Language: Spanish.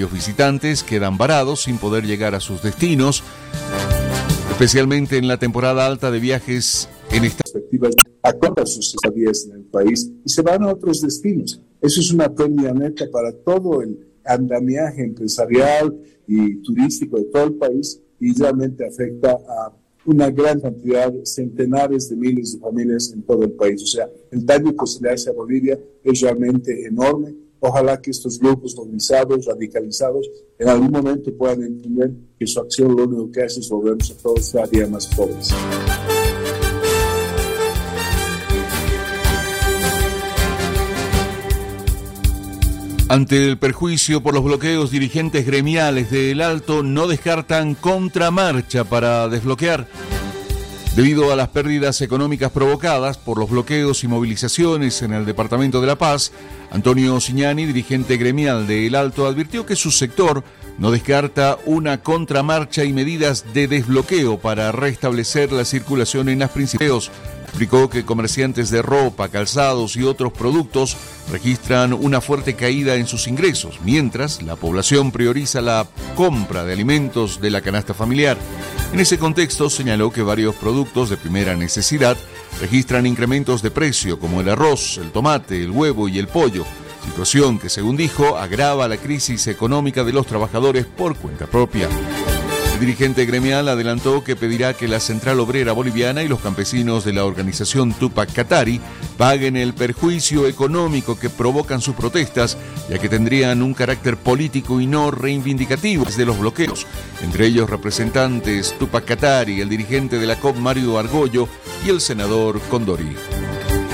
varios visitantes quedan varados sin poder llegar a sus destinos, especialmente en la temporada alta de viajes en esta perspectiva. Acortan sus estadías en el país y se van a otros destinos. Eso es una pérdida neta para todo el andamiaje empresarial y turístico de todo el país y realmente afecta a una gran cantidad, centenares de miles de familias en todo el país. O sea, el daño que se le hace a Bolivia es realmente enorme. Ojalá que estos grupos movilizados, radicalizados, en algún momento puedan entender que su acción lo único que hace es volvernos a todos cada día más pobres. Ante el perjuicio por los bloqueos, dirigentes gremiales de El Alto no descartan contramarcha para desbloquear. Debido a las pérdidas económicas provocadas por los bloqueos y movilizaciones en el departamento de La Paz, Antonio Signani, dirigente gremial de El Alto, advirtió que su sector no descarta una contramarcha y medidas de desbloqueo para restablecer la circulación en las principales. Explicó que comerciantes de ropa, calzados y otros productos registran una fuerte caída en sus ingresos, mientras la población prioriza la compra de alimentos de la canasta familiar. En ese contexto, señaló que varios productos de primera necesidad registran incrementos de precio, como el arroz, el tomate, el huevo y el pollo, situación que, según dijo, agrava la crisis económica de los trabajadores por cuenta propia. El dirigente gremial adelantó que pedirá que la Central Obrera Boliviana y los campesinos de la organización Tupac Katari paguen el perjuicio económico que provocan sus protestas, ya que tendrían un carácter político y no reivindicativo de los bloqueos, entre ellos representantes Tupac Katari, el dirigente de la COP Mario Argollo y el senador Condori.